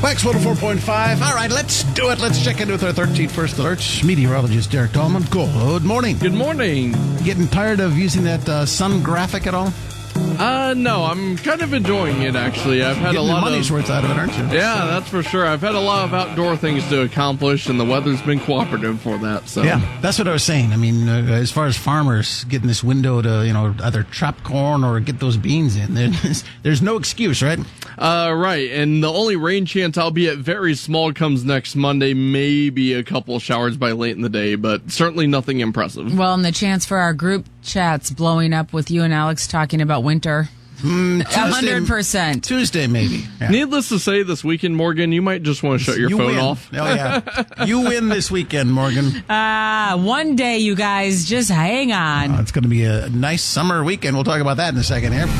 Wax 104.5. All right, let's do it. Let's check in with our 13th First Alerts. Meteorologist Derek Dahlman. Good morning. Good morning. Getting tired of using that sun graphic at all? No, I'm kind of enjoying it, actually. I've had Getting a lot money's worth out of it, aren't you? Yeah, that's for sure. I've had a lot of outdoor things to accomplish, and the weather's been cooperative for that. So yeah, that's what I was saying. I mean, as far as farmers getting this window to, either trap corn or get those beans in, there's no excuse, right? Right, and the only rain chance, albeit very small, comes next Monday. Maybe a couple of showers by late in the day, but certainly nothing impressive. Well, and the chance for our group chats blowing up with you and Alex talking about winter. 100%. Tuesday, maybe. Yeah. Needless to say, this weekend, Morgan, you might just want to shut your phone win. off. Oh, yeah. You win this weekend, Morgan. One day, you guys. Just hang on. It's going to be a nice summer weekend. We'll talk about that in a second here.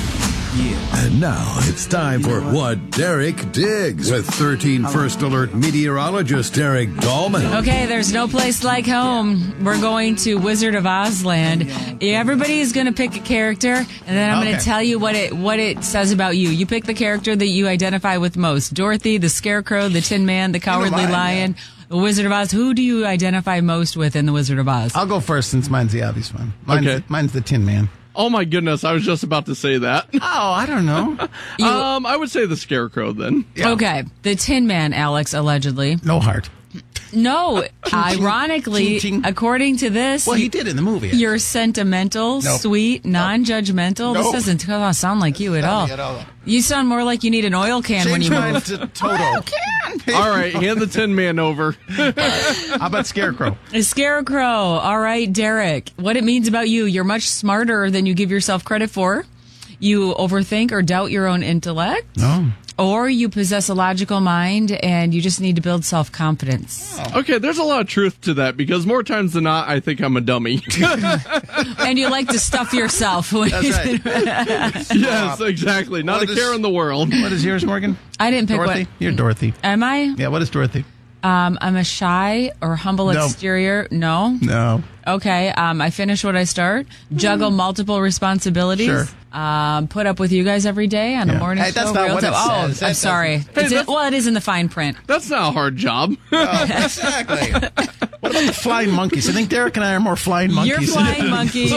And now it's time for What Derek Digs with 13 First Alert meteorologist Derek Dahlman. Okay, there's no place like home. We're going to Wizard of Oz land. Everybody is going to pick a character, and then I'm going to tell you what it says about you. You pick the character that you identify with most. Dorothy, the Scarecrow, the Tin Man, the Cowardly Lion. Yeah. The Wizard of Oz. Who do you identify most with in the Wizard of Oz? I'll go first since mine's the obvious one. Mine's the Tin Man. Oh, my goodness. I was just about to say that. Oh, I don't know. I would say the Scarecrow then. Yeah. Okay. The Tin Man, Alex, allegedly. No heart. No. Ironically, according to this... Well, he did in the movie. You're sentimental, sweet, non-judgmental. This doesn't sound like you at all. You sound more like you need an oil can when you move. To Toto. All right, hand the Tin Man over. How about Scarecrow? A Scarecrow. All right, Derek. What it means about you, you're much smarter than you give yourself credit for. You overthink or doubt your own intellect. No. Or you possess a logical mind and you just need to build self-confidence. Okay, there's a lot of truth to that because more times than not, I think I'm a dummy. And you like to stuff yourself. That's right. Yes, exactly. Not a care in the world. What is yours, Morgan? I didn't pick Dorothy? You're Dorothy. Am I? Yeah, what is Dorothy? I'm a shy or humble exterior. No? No. Okay, I finish what I start. Juggle multiple responsibilities. Sure. Put up with you guys every day on a morning show. That's not what it says. I'm sorry. It is in the fine print. That's not a hard job. Oh, exactly. What about the flying monkeys? I think Derek and I are more flying monkeys. You're flying monkeys.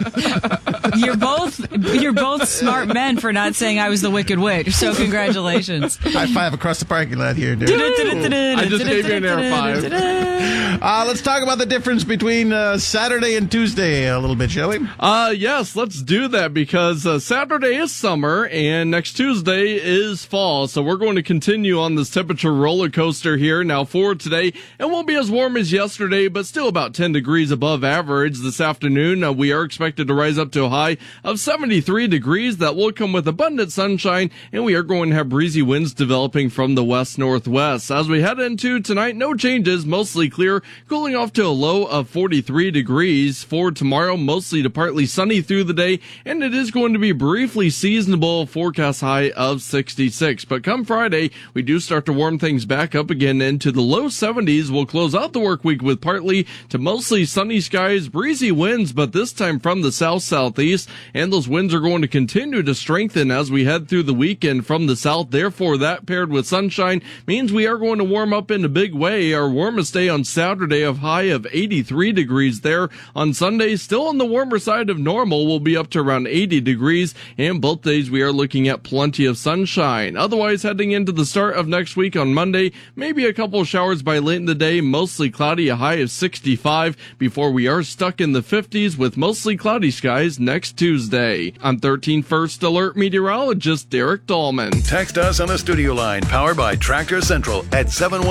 You're both smart men for not saying I was the Wicked Witch. So congratulations. High five across the parking lot here, Derek. I just gave you an air five. Let's talk about the difference between Saturday and Tuesday a little bit, shall we? Yes, let's do that because Saturday is summer and next Tuesday is fall. So we're going to continue on this temperature roller coaster here. Now for today, it won't be as warm as yesterday, but still about 10 degrees above average this afternoon. We are expected to rise up to a high of 73 degrees. That will come with abundant sunshine, and we are going to have breezy winds developing from the west-northwest. As we head into tonight, no changes, mostly clear, cooling off to a low of 43 degrees. For tomorrow, mostly to partly sunny through the day, and it is going to be briefly seasonable, forecast high of 66. But come Friday, we do start to warm things back up again into the low 70s. We'll close out the work week with partly to mostly sunny skies, breezy winds, but this time from the south-southeast, and those winds are going to continue to strengthen as we head through the weekend from the south. Therefore, that paired with sunshine means we are going to warm up in a big way. Our warmest day on Saturday of high of 83 degrees there. On Sunday, still on the warmer side of normal, we'll be up to around 80 degrees, and both days we are looking at plenty of sunshine. Otherwise, heading into the start of next week on Monday, maybe a couple of showers by late in the day, mostly cloudy, a high of 65, before we are stuck in the 50s with mostly cloudy skies next Tuesday. I'm 13 First Alert meteorologist Derek Dahlman. Text us on the studio line powered by Tractor Central at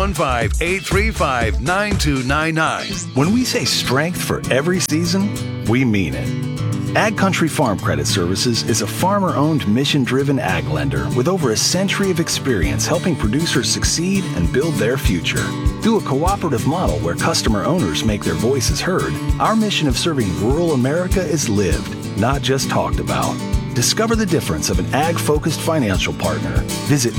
715-835-9299. When we say strength for every season, we mean it. Ag Country Farm Credit Services is a farmer-owned, mission-driven ag lender with over a century of experience helping producers succeed and build their future. Through a cooperative model where customer owners make their voices heard, our mission of serving rural America is lived, not just talked about. Discover the difference of an ag-focused financial partner. Visit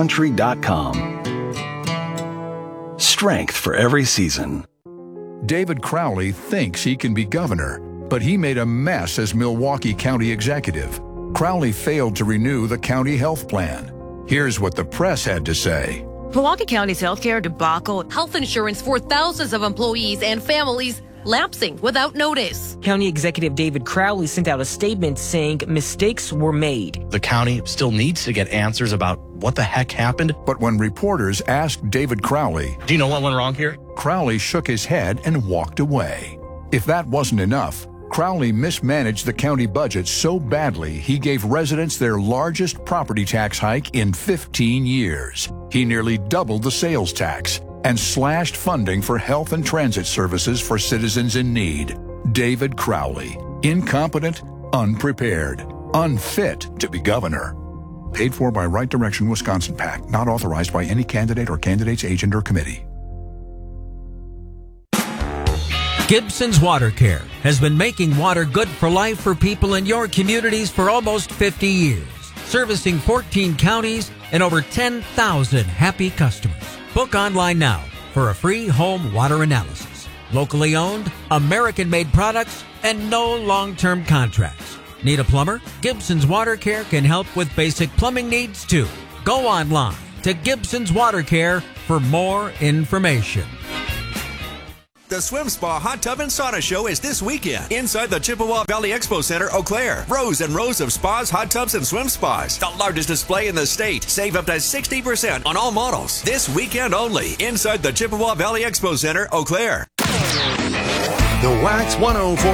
agcountry.com. Strength for every season. David Crowley thinks he can be governor, but he made a mess as Milwaukee County executive. Crowley failed to renew the county health plan. Here's what the press had to say. Milwaukee County's healthcare debacle. Health insurance for thousands of employees and families lapsing without notice. County Executive David Crowley sent out a statement saying mistakes were made. The county still needs to get answers about what the heck happened. But when reporters asked David Crowley, do you know what went wrong here? Crowley shook his head and walked away. If that wasn't enough, Crowley mismanaged the county budget so badly he gave residents their largest property tax hike in 15 years. He nearly doubled the sales tax and slashed funding for health and transit services for citizens in need. David Crowley, incompetent, unprepared, unfit to be governor. Paid for by Right Direction Wisconsin PAC, not authorized by any candidate or candidate's agent or committee. Gibson's Water Care has been making water good for life for people in your communities for almost 50 years, servicing 14 counties and over 10,000 happy customers. Book online now for a free home water analysis. Locally owned, American-made products, and no long-term contracts. Need a plumber? Gibson's Water Care can help with basic plumbing needs too. Go online to Gibson's Water Care for more information. The Swim Spa Hot Tub and Sauna Show is this weekend inside the Chippewa Valley Expo Center, Eau Claire. Rows and rows of spas, hot tubs, and swim spas. The largest display in the state. Save up to 60% on all models. This weekend only inside the Chippewa Valley Expo Center, Eau Claire. The Wax 104.